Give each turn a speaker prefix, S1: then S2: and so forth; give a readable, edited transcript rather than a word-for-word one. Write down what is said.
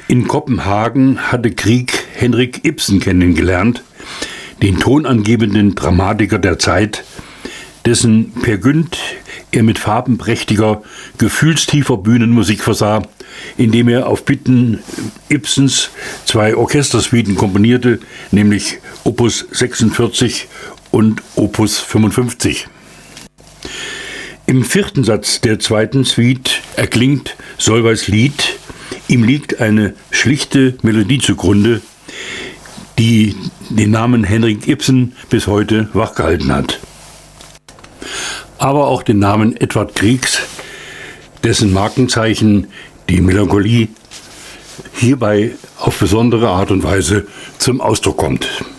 S1: In Kopenhagen hatte Grieg Henrik Ibsen kennengelernt, den tonangebenden Dramatiker der Zeit, dessen Peer Gynt er mit farbenprächtiger, gefühlstiefer Bühnenmusik versah, indem er auf Bitten Ibsens 2 Orchestersuiten komponierte, nämlich Opus 46 und Opus 55. Im 4. Satz der 2. Suite erklingt Solveys Lied. Ihm liegt eine schlichte Melodie zugrunde, die den Namen Henrik Ibsen bis heute wachgehalten hat. Aber auch den Namen Edvard Griegs, dessen Markenzeichen die Melancholie hierbei auf besondere Art und Weise zum Ausdruck kommt.